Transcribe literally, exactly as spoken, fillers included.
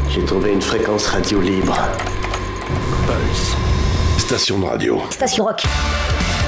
J'ai trouvé une fréquence radio libre. Pulse. Station de radio. Station rock.